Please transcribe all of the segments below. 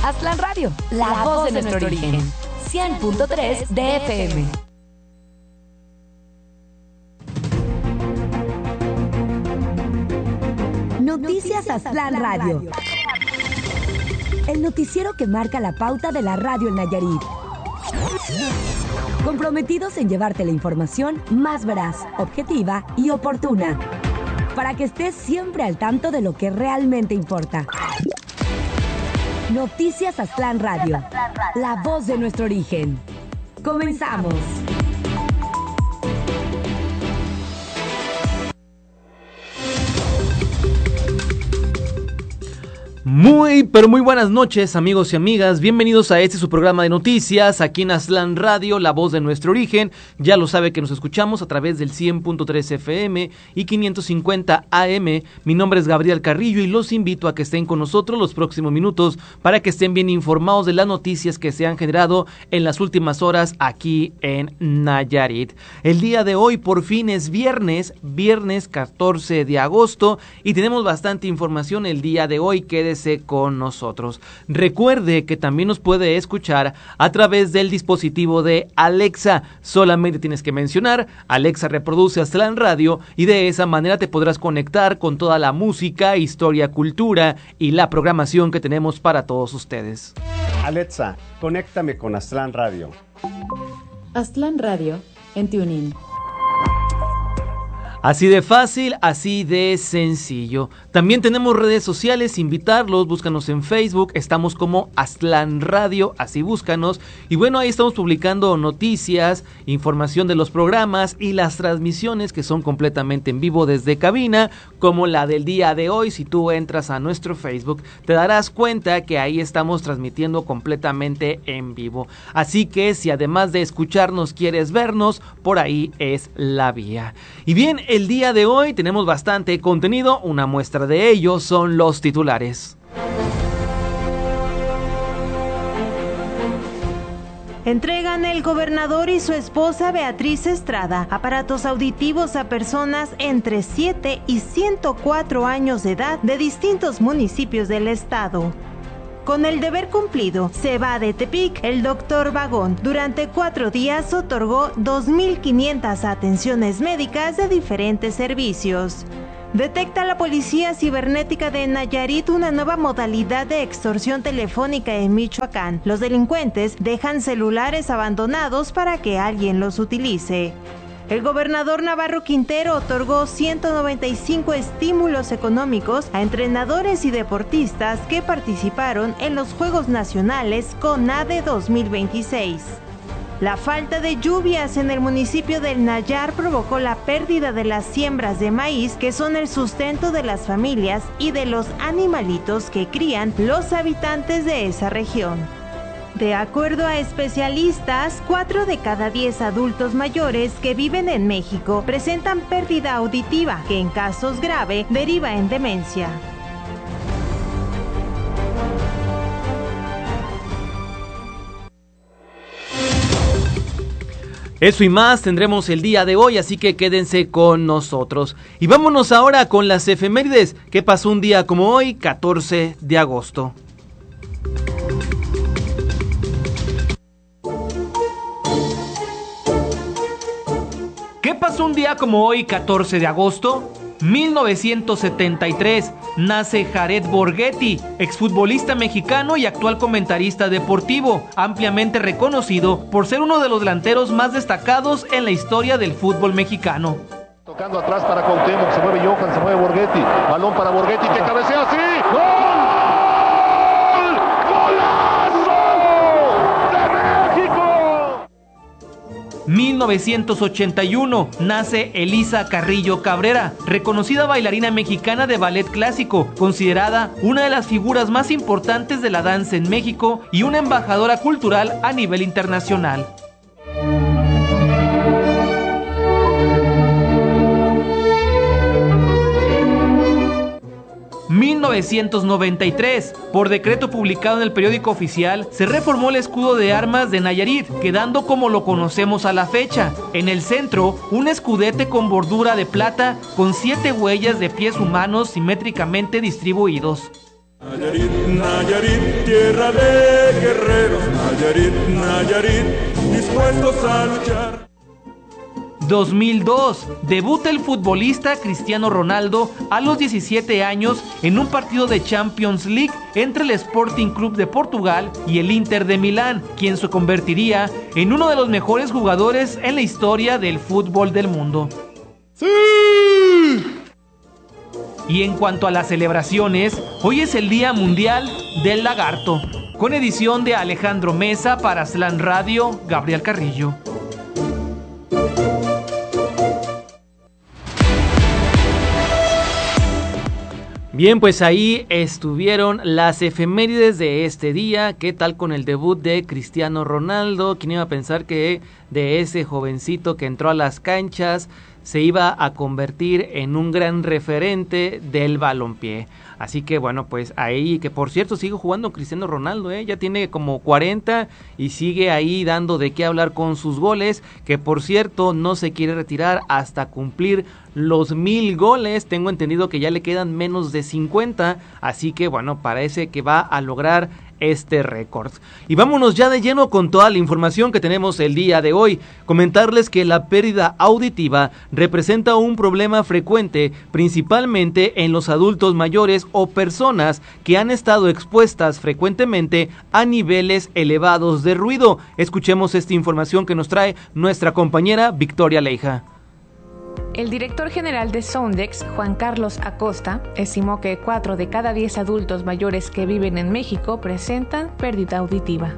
Aztlán Radio, la voz de nuestro origen. 100.3 de FM. Noticias Aztlán Radio. El noticiero que marca la pauta de la radio en Nayarit. Comprometidos en llevarte la información más veraz, objetiva y oportuna, para que estés siempre al tanto de lo que realmente importa. Noticias Aztlán Radio, la voz de nuestro origen. Comenzamos. Pero muy buenas noches, amigos y amigas. Bienvenidos a su programa de noticias aquí en Aztlán Radio, la voz de nuestro origen. Ya lo sabe que nos escuchamos a través del 100.3 FM y 550 AM. Mi nombre es Gabriel Carrillo y los invito a que estén con nosotros los próximos minutos para que estén bien informados de las noticias que se han generado en las últimas horas aquí en Nayarit. El día de hoy por fin es viernes 14 de agosto y tenemos bastante información el día de hoy. Quédese con nosotros. Recuerde que también nos puede escuchar a través del dispositivo de Alexa. Solamente tienes que mencionar Alexa reproduce Aztlán Radio y de esa manera te podrás conectar con toda la música, historia, cultura y la programación que tenemos para todos ustedes. Alexa, conéctame con Aztlán Radio. Aztlán Radio en TuneIn. Así de fácil, así de sencillo. También tenemos redes sociales, invitarlos, búscanos en Facebook, estamos como Aztlán Radio, así búscanos. Y bueno, ahí estamos publicando noticias, información de los programas y las transmisiones que son completamente en vivo desde cabina, como la del día de hoy. Si tú entras a nuestro Facebook, te darás cuenta que ahí estamos transmitiendo completamente en vivo. Así que si además de escucharnos quieres vernos, por ahí es la vía. Y bien, el día de hoy tenemos bastante contenido, una muestra de ello son los titulares. Entregan el gobernador y su esposa Beatriz Estrada aparatos auditivos a personas entre 7 y 104 años de edad de distintos municipios del estado. Con el deber cumplido, se va de Tepic. El doctor Vagón durante 4 días otorgó 2.500 atenciones médicas de diferentes servicios. Detecta la Policía Cibernética de Nayarit una nueva modalidad de extorsión telefónica en Michoacán. Los delincuentes dejan celulares abandonados para que alguien los utilice. El gobernador Navarro Quintero otorgó 195 estímulos económicos a entrenadores y deportistas que participaron en los Juegos Nacionales CONADE 2026. La falta de lluvias en el municipio del Nayar provocó la pérdida de las siembras de maíz, que son el sustento de las familias y de los animalitos que crían los habitantes de esa región. De acuerdo a especialistas, 4 de cada 10 adultos mayores que viven en México presentan pérdida auditiva, que en casos graves deriva en demencia. Eso y más tendremos el día de hoy, así que quédense con nosotros. Y vámonos ahora con las efemérides. ¿Qué pasó un día como hoy, 14 de agosto? ¿Qué pasó un día como hoy, 14 de agosto? 1973, nace Jared Borghetti, exfutbolista mexicano y actual comentarista deportivo, ampliamente reconocido por ser uno de los delanteros más destacados en la historia del fútbol mexicano. Tocando atrás para Cuauhtémoc, se mueve Johan, se mueve Borghetti, balón para Borghetti que cabecea así, ¡gol! 1981, nace Elisa Carrillo Cabrera, reconocida bailarina mexicana de ballet clásico, considerada una de las figuras más importantes de la danza en México y una embajadora cultural a nivel internacional. 1993, por decreto publicado en el periódico oficial, se reformó el escudo de armas de Nayarit, quedando como lo conocemos a la fecha. En el centro, un escudete con bordura de plata con 7 huellas de pies humanos simétricamente distribuidos. Nayarit, Nayarit, tierra de guerreros, Nayarit, Nayarit, dispuestos a luchar. 2002. Debuta el futbolista Cristiano Ronaldo a los 17 años en un partido de Champions League entre el Sporting Club de Portugal y el Inter de Milán, quien se convertiría en uno de los mejores jugadores en la historia del fútbol del mundo. ¡Sí! Y en cuanto a las celebraciones, hoy es el Día Mundial del Lagarto, con edición de Alejandro Mesa para Aslan Radio, Gabriel Carrillo. Bien, pues ahí estuvieron las efemérides de este día. ¿Qué tal con el debut de Cristiano Ronaldo? ¿Quién iba a pensar que de ese jovencito que entró a las canchas se iba a convertir en un gran referente del balompié? Así que bueno, pues ahí, que por cierto sigue jugando Cristiano Ronaldo, ya tiene como 40 y sigue ahí dando de qué hablar con sus goles, que por cierto no se quiere retirar hasta cumplir los 1000 goles. Tengo entendido que ya le quedan menos de 50, así que bueno, parece que va a lograr este récord. Y vámonos ya de lleno con toda la información que tenemos el día de hoy. Comentarles que la pérdida auditiva representa un problema frecuente, principalmente en los adultos mayores o personas que han estado expuestas frecuentemente a niveles elevados de ruido. Escuchemos esta información que nos trae nuestra compañera Victoria Leija. El director general de Soundex, Juan Carlos Acosta, estimó que 4 de cada 10 adultos mayores que viven en México presentan pérdida auditiva.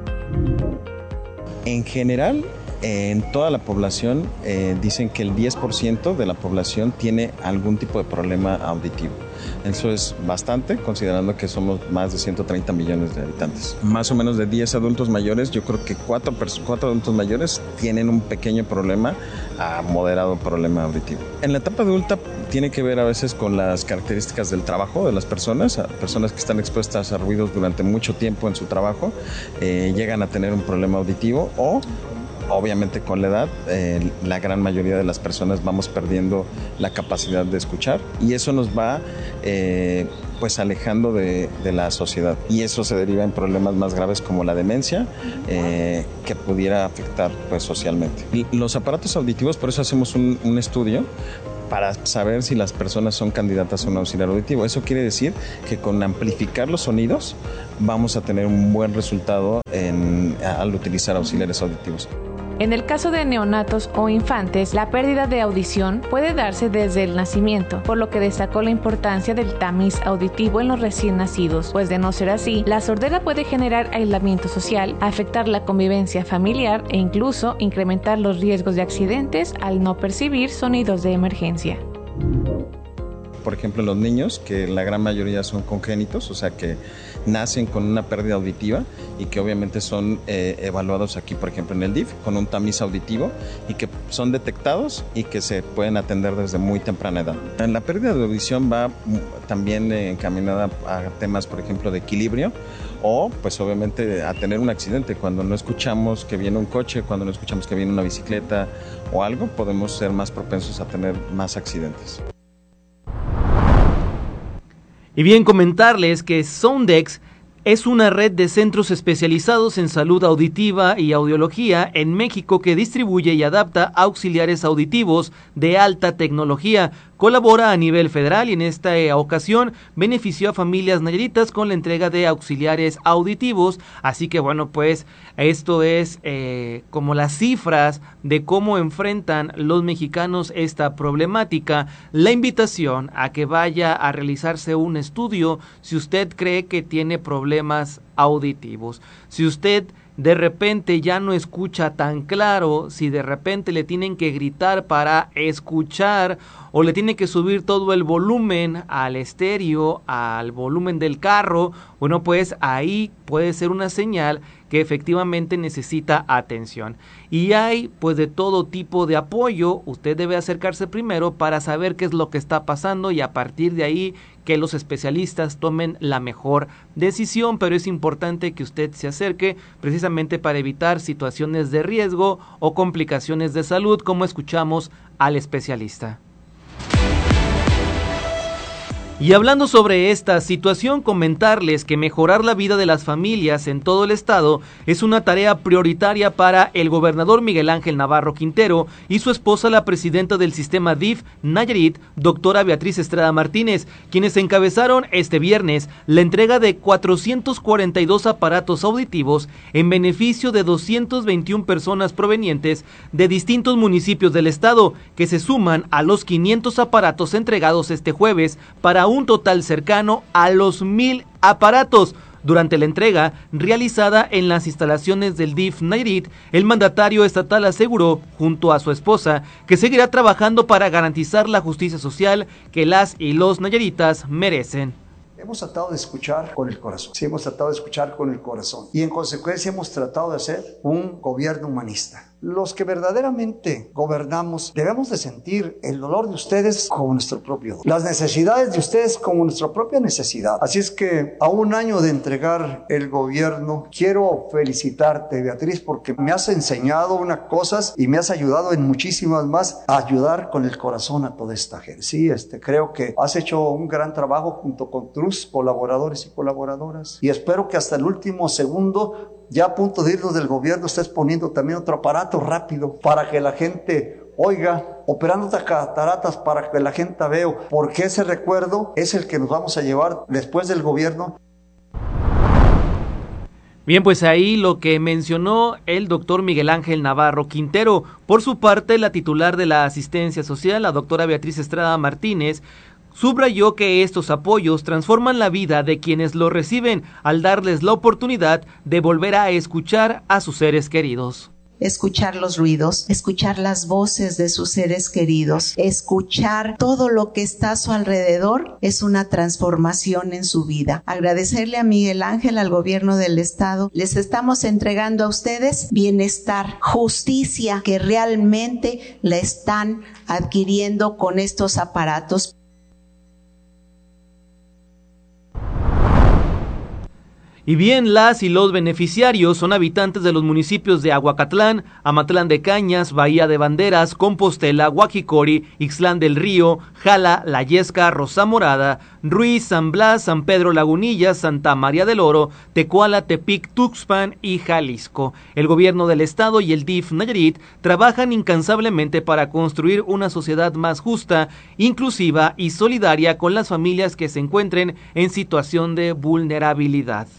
En general, en toda la población, dicen que el 10% de la población tiene algún tipo de problema auditivo. Eso es bastante, considerando que somos más de 130 millones de habitantes. Más o menos de 10 adultos mayores, yo creo que 4 adultos mayores tienen un pequeño problema a moderado problema auditivo. En la etapa adulta tiene que ver a veces con las características del trabajo de las personas que están expuestas a ruidos durante mucho tiempo en su trabajo, llegan a tener un problema auditivo o obviamente con la edad, la gran mayoría de las personas vamos perdiendo la capacidad de escuchar y eso nos va pues alejando de la sociedad y eso se deriva en problemas más graves como la demencia que pudiera afectar pues socialmente. Y los aparatos auditivos, por eso hacemos un estudio para saber si las personas son candidatas a un auxiliar auditivo. Eso quiere decir que con amplificar los sonidos vamos a tener un buen resultado al utilizar auxiliares auditivos. En el caso de neonatos o infantes, la pérdida de audición puede darse desde el nacimiento, por lo que destacó la importancia del tamiz auditivo en los recién nacidos, pues de no ser así, la sordera puede generar aislamiento social, afectar la convivencia familiar e incluso incrementar los riesgos de accidentes al no percibir sonidos de emergencia. Por ejemplo, los niños, que la gran mayoría son congénitos, o sea que nacen con una pérdida auditiva y que obviamente son evaluados aquí, por ejemplo, en el DIF, con un tamiz auditivo y que son detectados y que se pueden atender desde muy temprana edad. La pérdida de audición va también encaminada a temas, por ejemplo, de equilibrio o, pues obviamente, a tener un accidente. Cuando no escuchamos que viene un coche, cuando no escuchamos que viene una bicicleta o algo, podemos ser más propensos a tener más accidentes. Y bien, comentarles que Soundex es una red de centros especializados en salud auditiva y audiología en México que distribuye y adapta auxiliares auditivos de alta tecnología. Colabora a nivel federal y en esta ocasión benefició a familias nayaritas con la entrega de auxiliares auditivos. Así que bueno, pues esto es como las cifras de cómo enfrentan los mexicanos esta problemática. La invitación a que vaya a realizarse un estudio si usted cree que tiene problemas auditivos. Si usted de repente ya no escucha tan claro, si de repente le tienen que gritar para escuchar o le tiene que subir todo el volumen al estéreo, al volumen del carro, bueno, pues ahí puede ser una señal que efectivamente necesita atención. Y hay pues de todo tipo de apoyo. Usted debe acercarse primero para saber qué es lo que está pasando y a partir de ahí que los especialistas tomen la mejor decisión, pero es importante que usted se acerque precisamente para evitar situaciones de riesgo o complicaciones de salud, como escuchamos al especialista. Y hablando sobre esta situación, comentarles que mejorar la vida de las familias en todo el estado es una tarea prioritaria para el gobernador Miguel Ángel Navarro Quintero y su esposa, la presidenta del sistema DIF Nayarit, doctora Beatriz Estrada Martínez, quienes encabezaron este viernes la entrega de 442 aparatos auditivos en beneficio de 221 personas provenientes de distintos municipios del estado, que se suman a los 500 aparatos entregados este jueves para un total cercano a los 1,000 aparatos. Durante la entrega, realizada en las instalaciones del DIF Nayarit, el mandatario estatal aseguró, junto a su esposa, que seguirá trabajando para garantizar la justicia social que las y los nayaritas merecen. Hemos tratado de escuchar con el corazón. Sí, hemos tratado de escuchar con el corazón. Y en consecuencia hemos tratado de hacer un gobierno humanista. Los que verdaderamente gobernamos debemos de sentir el dolor de ustedes como nuestro propio dolor, las necesidades de ustedes como nuestra propia necesidad. Así es que a un año de entregar el gobierno, quiero felicitarte, Beatriz, porque me has enseñado unas cosas y me has ayudado en muchísimas más a ayudar con el corazón a toda esta gente. Sí, creo que has hecho un gran trabajo junto con tus colaboradores y colaboradoras, y espero que hasta el último segundo, ya a punto de irnos del gobierno, estés poniendo también otro aparato rápido para que la gente oiga, operando cataratas para que la gente vea, porque ese recuerdo es el que nos vamos a llevar después del gobierno. Bien, pues ahí lo que mencionó el doctor Miguel Ángel Navarro Quintero. Por su parte, la titular de la asistencia social, la doctora Beatriz Estrada Martínez, subrayó que estos apoyos transforman la vida de quienes lo reciben al darles la oportunidad de volver a escuchar a sus seres queridos. Escuchar los ruidos, escuchar las voces de sus seres queridos, escuchar todo lo que está a su alrededor es una transformación en su vida. Agradecerle a Miguel Ángel, al gobierno del estado, les estamos entregando a ustedes bienestar, justicia que realmente la están adquiriendo con estos aparatos. Y bien, las y los beneficiarios son habitantes de los municipios de Aguacatlán, Amatlán de Cañas, Bahía de Banderas, Compostela, Huajicori, Ixtlán del Río, Jala, La Yesca, Rosa Morada, Ruiz, San Blas, San Pedro Lagunilla, Santa María del Oro, Tecuala, Tepic, Tuxpan y Jalisco. El gobierno del estado y el DIF Nayarit trabajan incansablemente para construir una sociedad más justa, inclusiva y solidaria con las familias que se encuentren en situación de vulnerabilidad.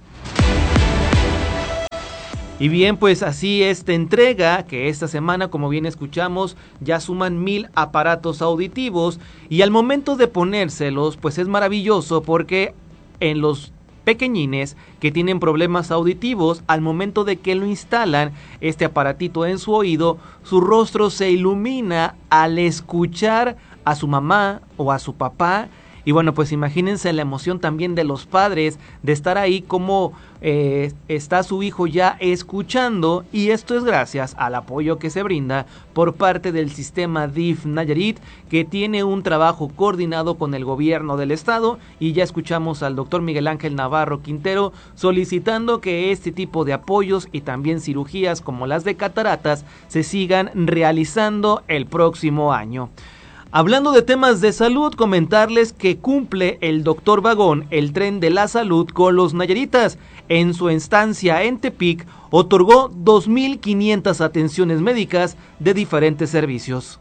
Y bien, pues así esta entrega, que esta semana, como bien escuchamos, ya suman 1,000 aparatos auditivos, y al momento de ponérselos, pues es maravilloso porque en los pequeñines que tienen problemas auditivos, al momento de que lo instalan, este aparatito en su oído, su rostro se ilumina al escuchar a su mamá o a su papá. Y bueno, pues imagínense la emoción también de los padres de estar ahí como está su hijo ya escuchando, y esto es gracias al apoyo que se brinda por parte del sistema DIF Nayarit, que tiene un trabajo coordinado con el gobierno del estado, y ya escuchamos al doctor Miguel Ángel Navarro Quintero solicitando que este tipo de apoyos y también cirugías como las de cataratas se sigan realizando el próximo año. Hablando de temas de salud, comentarles que cumple el Doctor Vagón el tren de la salud con los nayaritas. En su estancia en Tepic, otorgó 2,500 atenciones médicas de diferentes servicios.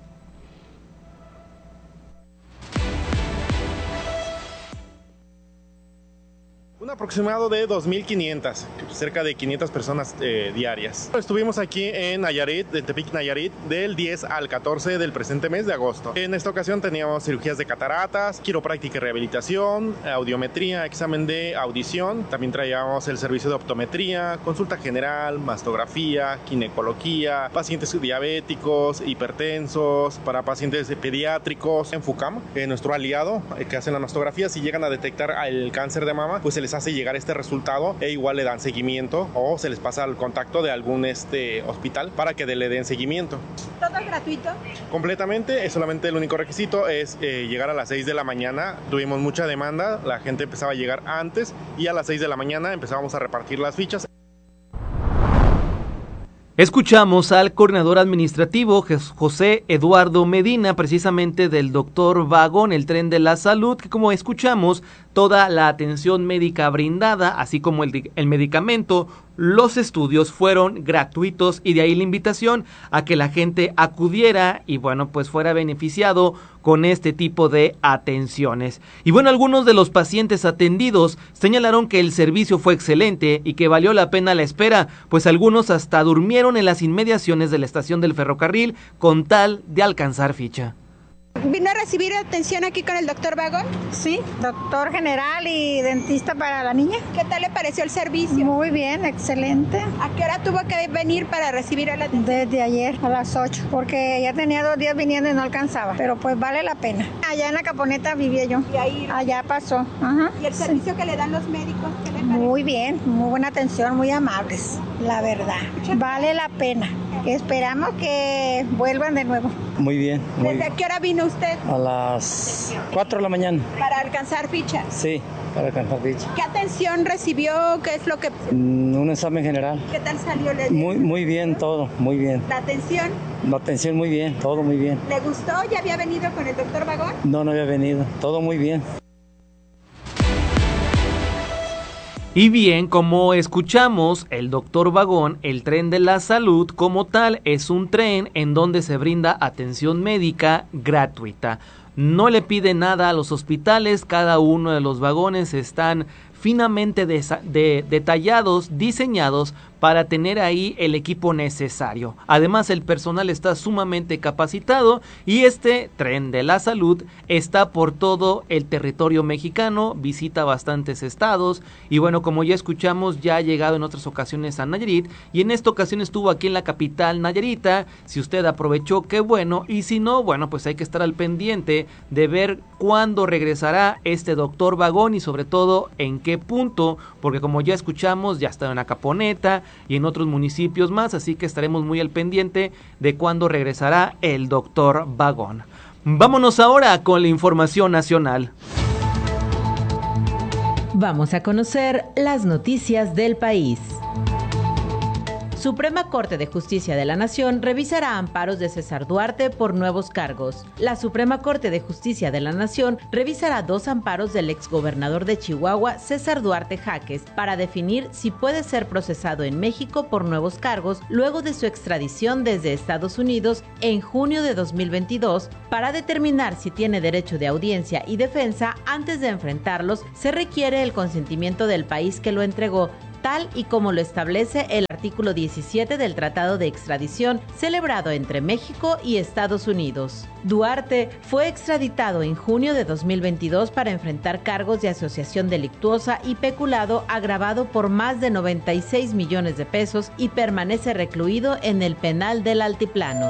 Un aproximado de 2,500, cerca de 500 personas diarias. Estuvimos aquí en Nayarit, de Tepic Nayarit, del 10 al 14 del presente mes de agosto. En esta ocasión teníamos cirugías de cataratas, quiropráctica y rehabilitación, audiometría, examen de audición. También traíamos el servicio de optometría, consulta general, mastografía, ginecología, pacientes diabéticos, hipertensos, para pacientes pediátricos. En FUCAM, nuestro aliado que hace la mastografía, si llegan a detectar el cáncer de mama, pues se les hace llegar este resultado e igual le dan seguimiento o se les pasa al contacto de algún hospital para que le den seguimiento. ¿Todo es gratuito? Completamente, solamente el único requisito es llegar a las 6 de la mañana. Tuvimos mucha demanda, la gente empezaba a llegar antes y a las 6 de la mañana empezábamos a repartir las fichas. Escuchamos al coordinador administrativo José Eduardo Medina, precisamente del doctor Vagón, el Tren de la Salud, que como escuchamos, toda la atención médica brindada, así como el medicamento, los estudios fueron gratuitos y de ahí la invitación a que la gente acudiera y bueno, pues fuera beneficiado con este tipo de atenciones. Y bueno, algunos de los pacientes atendidos señalaron que el servicio fue excelente y que valió la pena la espera, pues algunos hasta durmieron en las inmediaciones de la estación del ferrocarril con tal de alcanzar ficha. ¿Vino a recibir atención aquí con el doctor Vagón? Sí, doctor general y dentista para la niña. ¿Qué tal le pareció el servicio? Muy bien, excelente. ¿A qué hora tuvo que venir para recibir a la atención? Desde ayer a las 8, porque ya tenía 2 días viniendo y no alcanzaba, pero pues vale la pena. Allá en la Caponeta vivía yo. ¿Y ahí? Allá pasó. Ajá. ¿Y el servicio que le dan los médicos? ¿Qué le parece? Muy bien, muy buena atención, muy amables, la verdad. Vale la pena. Esperamos que vuelvan de nuevo. Muy bien. ¿Desde qué hora vino usted? A las 4 de la mañana. ¿Para alcanzar ficha? Sí, para alcanzar ficha. ¿Qué atención recibió? ¿Qué es lo que...? Un examen general. ¿Qué tal salió? Muy bien, todo, muy bien. ¿La atención? La atención muy bien, todo muy bien. ¿Le gustó? ¿Ya había venido con el doctor Vagón? No había venido, todo muy bien. Y bien, como escuchamos, el doctor Vagón, el Tren de la Salud, como tal, es un tren en donde se brinda atención médica gratuita. No le pide nada a los hospitales, cada uno de los vagones están finamente detallados, diseñados para tener ahí el equipo necesario. Además, el personal está sumamente capacitado y este Tren de la Salud está por todo el territorio mexicano, visita bastantes estados y bueno, como ya escuchamos, ya ha llegado en otras ocasiones a Nayarit y en esta ocasión estuvo aquí en la capital nayarita. Si usted aprovechó, qué bueno, y si no, bueno, pues hay que estar al pendiente de ver cuándo regresará este doctor Vagón y sobre todo en qué punto, porque como ya escuchamos, ya está en la Caponeta y en otros municipios más, así que estaremos muy al pendiente de cuándo regresará el doctor Vagón. Vámonos ahora con la información nacional. Vamos a conocer las noticias del país. Suprema Corte de Justicia de la Nación revisará amparos de César Duarte por nuevos cargos. La Suprema Corte de Justicia de la Nación revisará 2 amparos del exgobernador de Chihuahua, César Duarte Jaques, para definir si puede ser procesado en México por nuevos cargos luego de su extradición desde Estados Unidos en junio de 2022. Para determinar si tiene derecho de audiencia y defensa, antes de enfrentarlos, se requiere el consentimiento del país que lo entregó, tal y como lo establece el artículo 17 del Tratado de Extradición celebrado entre México y Estados Unidos. Duarte fue extraditado en junio de 2022 para enfrentar cargos de asociación delictuosa y peculado agravado por más de 96 millones de pesos y permanece recluido en el penal del Altiplano.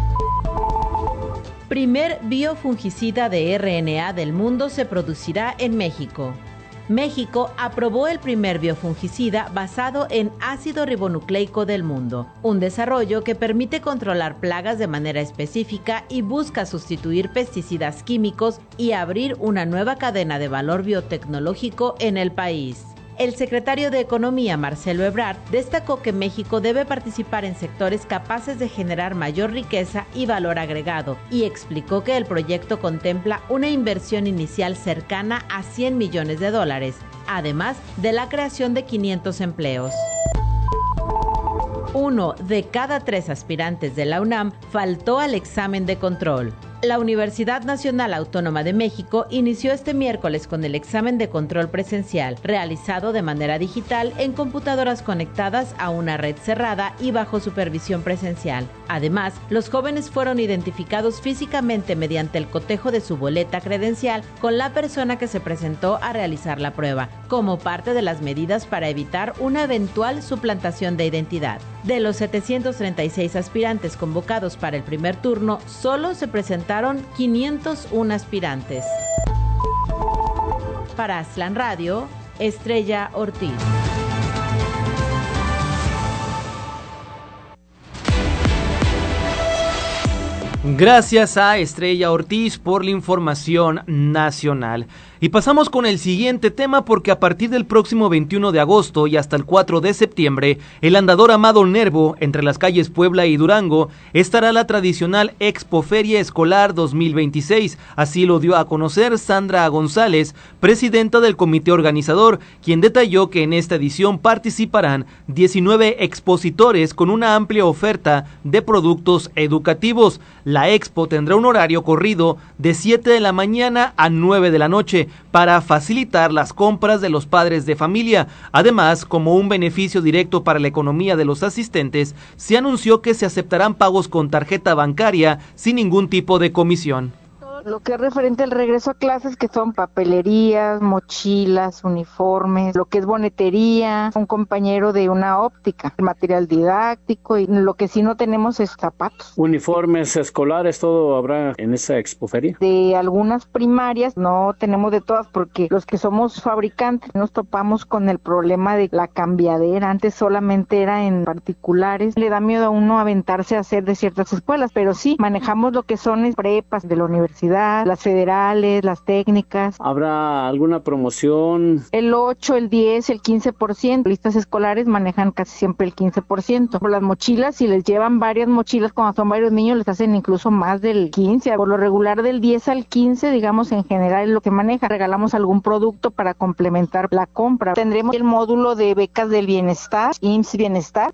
Primer biofungicida de RNA del mundo se producirá en México. México aprobó el primer biofungicida basado en ácido ribonucleico del mundo, un desarrollo que permite controlar plagas de manera específica y busca sustituir pesticidas químicos y abrir una nueva cadena de valor biotecnológico en el país. El secretario de Economía, Marcelo Ebrard, destacó que México debe participar en sectores capaces de generar mayor riqueza y valor agregado, y explicó que el proyecto contempla una inversión inicial cercana a $100 millones, además de la creación de 500 empleos. 1 de cada 3 aspirantes de la UNAM faltó al examen de control. La Universidad Nacional Autónoma de México inició este miércoles con el examen de control presencial, realizado de manera digital en computadoras conectadas a una red cerrada y bajo supervisión presencial. Además, los jóvenes fueron identificados físicamente mediante el cotejo de su boleta credencial con la persona que se presentó a realizar la prueba, como parte de las medidas para evitar una eventual suplantación de identidad. De los 736 aspirantes convocados para el primer turno, solo se presentaron 501 aspirantes. Para Aztlán Radio, Estrella Ortiz. Gracias a Estrella Ortiz por la información nacional. Y pasamos con el siguiente tema porque a partir del próximo 21 de agosto y hasta el 4 de septiembre, el andador Amado Nervo, entre las calles Puebla y Durango, estará la tradicional Expoferia Escolar 2026. Así lo dio a conocer Sandra González, presidenta del comité organizador, quien detalló que en esta edición participarán 19 expositores con una amplia oferta de productos educativos. La expo tendrá un horario corrido de 7 de la mañana a 9 de la noche para facilitar las compras de los padres de familia. Además, como un beneficio directo para la economía de los asistentes, se anunció que se aceptarán pagos con tarjeta bancaria sin ningún tipo de comisión. Lo que es referente al regreso a clases, que son papelerías, mochilas, uniformes, lo que es bonetería, un compañero de una óptica, material didáctico, y lo que sí no tenemos es zapatos. Uniformes escolares, todo habrá en esa expoferia. De algunas primarias, no tenemos de todas, porque los que somos fabricantes nos topamos con el problema de la cambiadera. Antes solamente era en particulares. Le da miedo a uno aventarse a hacer de ciertas escuelas, pero sí, manejamos lo que son prepas de la universidad, las federales, las técnicas. ¿Habrá alguna promoción? El 8, el 10, el 15%. Listas escolares manejan casi siempre el 15%. Por las mochilas, si les llevan varias mochilas, cuando son varios niños, les hacen incluso más del 15%. Por lo regular, del 10 al 15%, digamos, en general es lo que maneja. Regalamos algún producto para complementar la compra. Tendremos el módulo de becas del bienestar, IMSS Bienestar.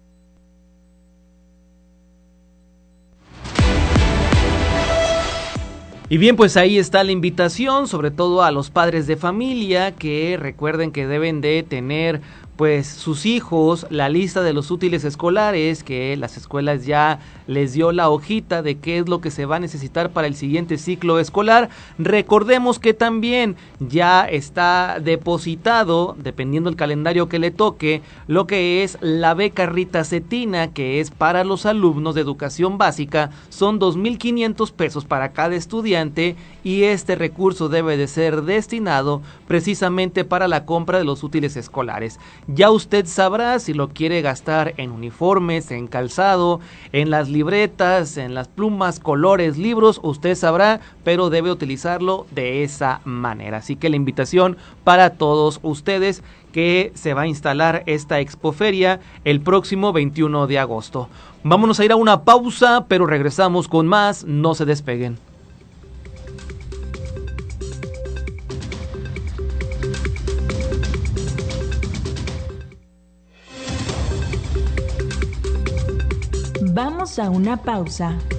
Y bien, pues ahí está la invitación, sobre todo a los padres de familia, que recuerden que deben de tener pues sus hijos la lista de los útiles escolares, que las escuelas ya les dio la hojita de qué es lo que se va a necesitar para el siguiente ciclo escolar. Recordemos que también ya está depositado, dependiendo del calendario que le toque, lo que es la beca Rita Cetina, que es para los alumnos de educación básica. Son 2,500 pesos para cada estudiante y este recurso debe de ser destinado precisamente para la compra de los útiles escolares. Ya usted sabrá si lo quiere gastar en uniformes, en calzado, en las libretas, en las plumas, colores, libros, usted sabrá, pero debe utilizarlo de esa manera. Así que la invitación para todos ustedes, que se va a instalar esta expoferia el próximo 21 de agosto. Vámonos a ir a una pausa, pero regresamos con más, no se despeguen. Vamos a una pausa,